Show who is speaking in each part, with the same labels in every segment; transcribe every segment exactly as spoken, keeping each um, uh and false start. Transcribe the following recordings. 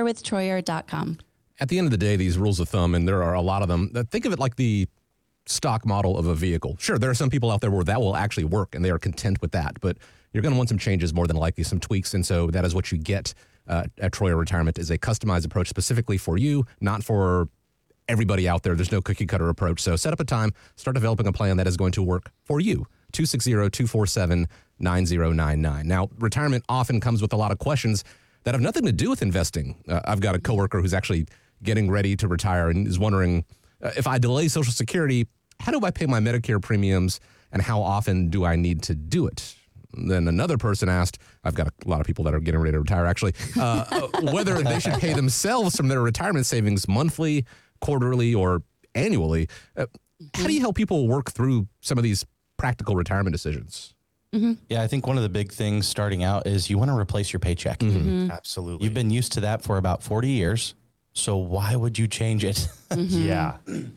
Speaker 1: with troyer dot com.
Speaker 2: At the end of the day, these rules of thumb, and there are a lot of them, think of it like the stock model of a vehicle. Sure, there are some people out there where that will actually work and they are content with that, but you're going to want some changes more than likely, some tweaks, and so that is what you get uh, at Troyer Retirement is a customized approach specifically for you, not for everybody out there. There's no cookie cutter approach. So set up a time, start developing a plan that is going to work for you. two six zero, two four seven, nine zero nine nine. Now, retirement often comes with a lot of questions that have nothing to do with investing. Uh, I've got a coworker who's actually getting ready to retire and is wondering, uh, if I delay Social Security, how do I pay my Medicare premiums and how often do I need to do it? Then another person asked, I've got a lot of people that are getting ready to retire actually, uh, uh, whether they should pay themselves from their retirement savings monthly, quarterly, or annually. Uh, how do you help people work through some of these practical retirement decisions?
Speaker 3: Mm-hmm. Yeah, I think one of the big things starting out is you want to replace your paycheck.
Speaker 2: Mm-hmm.
Speaker 4: Mm-hmm. Absolutely.
Speaker 3: You've been used to that for about forty years. So why would you change it?
Speaker 4: Mm-hmm. Yeah.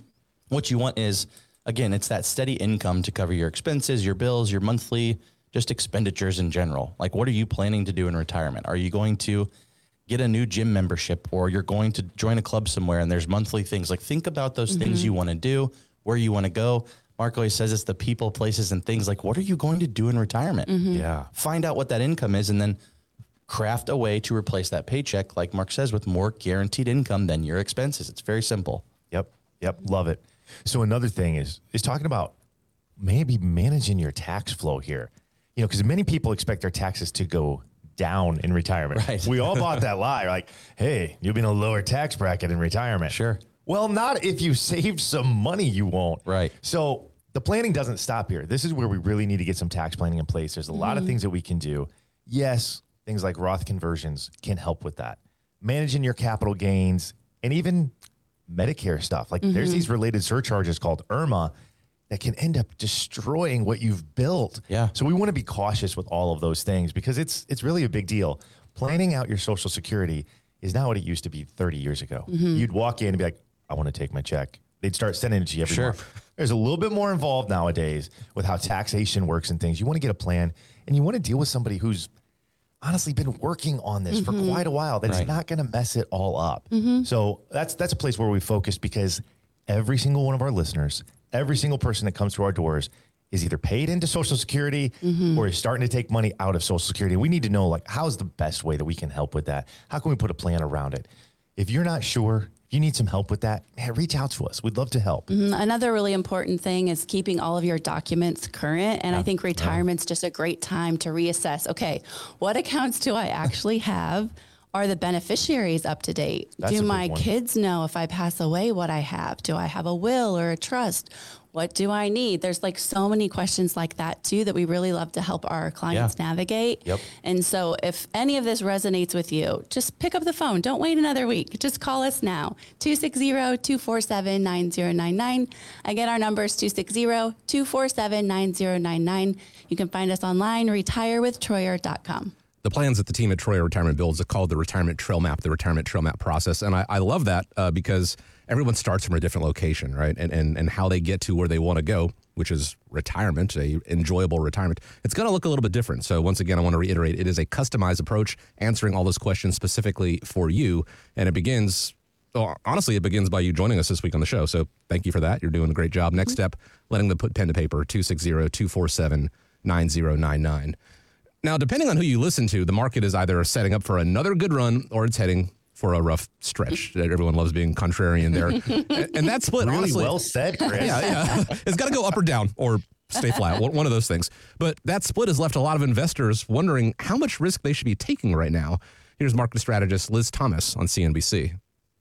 Speaker 3: What you want is, again, it's that steady income to cover your expenses, your bills, your monthly, just expenditures in general. Like, what are you planning to do in retirement? Are you going to get a new gym membership, or you're going to join a club somewhere and there's monthly things? Like, think about those mm-hmm. things you want to do, where you want to go. Mark always says it's the people, places, and things. Like, what are you going to do in retirement?
Speaker 4: Mm-hmm. Yeah.
Speaker 3: Find out what that income is and then craft a way to replace that paycheck, like Mark says, with more guaranteed income than your expenses. It's very simple.
Speaker 4: Yep. Yep. Love it. So another thing is, is talking about maybe managing your tax flow here. You know, because many people expect their taxes to go down in retirement.
Speaker 3: Right.
Speaker 4: We all bought that lie. Like, hey, you'll be in a lower tax bracket in retirement.
Speaker 3: Sure.
Speaker 4: Well, not if you save some money, you won't.
Speaker 3: Right.
Speaker 4: So the planning doesn't stop here. This is where we really need to get some tax planning in place. There's a mm-hmm. lot of things that we can do. Yes, things like Roth conversions can help with that. Managing your capital gains and even Medicare stuff. Like mm-hmm. there's these related surcharges called I R M A that can end up destroying what you've built.
Speaker 3: Yeah.
Speaker 4: So we want to be cautious with all of those things because it's it's really a big deal. Planning out your Social Security is not what it used to be thirty years ago. Mm-hmm. You'd walk in and be like, I want to take my check. They'd start sending it to you every
Speaker 3: sure.
Speaker 4: month. There's a little bit more involved nowadays with how taxation works and things. You want to get a plan and you want to deal with somebody who's honestly been working on this mm-hmm. for quite a while. That's right. not going to mess it all up. Mm-hmm. So that's that's a place where we focus because every single one of our listeners, every single person that comes through our doors is either paid into Social Security mm-hmm. or is starting to take money out of Social Security. We need to know, like, how's the best way that we can help with that? How can we put a plan around it? If you're not sure, if you need some help with that, man, reach out to us. We'd love to help.
Speaker 1: Mm-hmm. Another really important thing is keeping all of your documents current. And yeah. I think retirement's yeah. just a great time to reassess, okay, what accounts do I actually have? Are the beneficiaries up to date?
Speaker 4: That's
Speaker 1: do
Speaker 4: a
Speaker 1: my
Speaker 4: big one.
Speaker 1: kids know if I pass away what I have? Do I have a will or a trust? What do I need? There's like so many questions like that too that we really love to help our clients
Speaker 4: Yeah.
Speaker 1: navigate.
Speaker 4: Yep.
Speaker 1: And so if any of this resonates with you, just pick up the phone. Don't wait another week. Just call us now. two six zero, two four seven, nine zero nine nine. Again, our number is two six zero, two four seven, nine zero nine nine. You can find us online, retire with troyer dot com.
Speaker 2: The plans that the team at Troyer Retirement builds are called the Retirement Trail Map, the Retirement Trail Map process. And I, I love that uh, because everyone starts from a different location, right? And, and and how they get to where they want to go, which is retirement, a enjoyable retirement. It's going to look a little bit different. So once again, I want to reiterate, it is a customized approach, answering all those questions specifically for you. And it begins, well, honestly, it begins by you joining us this week on the show. So thank you for that. You're doing a great job. Next step, letting them put pen to paper, two six zero, two four seven, nine zero nine nine. Now, depending on who you listen to, the market is either setting up for another good run or it's heading for a rough stretch. Everyone loves being contrarian there. And that split,
Speaker 4: really
Speaker 2: honestly.
Speaker 4: well said, Chris.
Speaker 2: Yeah, yeah. It's got to go up or down or stay flat, one of those things. But that split has left a lot of investors wondering how much risk they should be taking right now. Here's market strategist Liz Thomas on C N B C.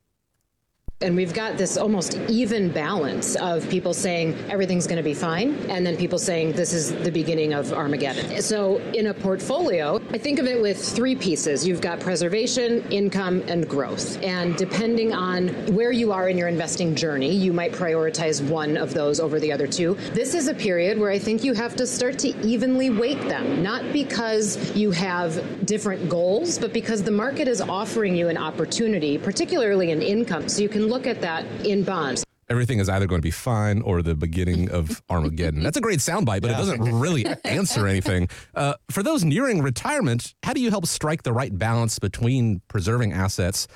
Speaker 5: And we've got this almost even balance of people saying everything's going to be fine, and then people saying this is the beginning of Armageddon. So in a portfolio, I think of it with three pieces. You've got preservation, income, and growth. And depending on where you are in your investing journey, you might prioritize one of those over the other two. This is a period where I think you have to start to evenly weight them, not because you have different goals, but because the market is offering you an opportunity, particularly in income. So you can look at that in bonds.
Speaker 2: Everything is either going to be fine or the beginning of Armageddon. That's a great soundbite, but yeah. It doesn't really answer anything. Uh, for those nearing retirement, how do you help strike the right balance between preserving assets